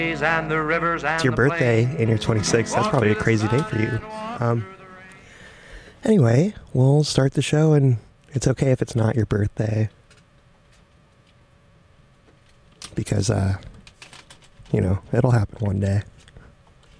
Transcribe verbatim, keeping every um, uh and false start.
And the rivers and it's your birthday and you're twenty-six. That's probably a crazy day for you. Um, anyway, we'll start the show, and it's okay if it's not your birthday. Because, uh, you know, it'll happen one day.